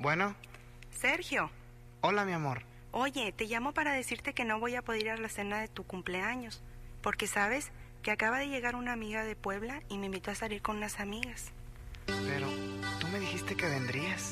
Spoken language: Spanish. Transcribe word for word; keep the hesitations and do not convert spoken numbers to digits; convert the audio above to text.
Bueno. Sergio. Hola, mi amor. Oye, te llamo para decirte que no voy a poder ir a la cena de tu cumpleaños, porque sabes que acaba de llegar una amiga de Puebla y me invitó a salir con unas amigas. Pero tú me dijiste que vendrías.